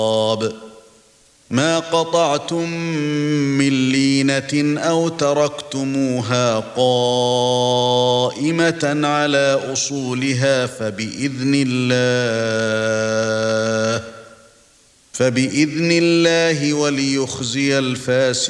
ما قطعتم من لينة أو تركتموها قائمة على أصولها فبإذن الله وليخزي الفاسقين.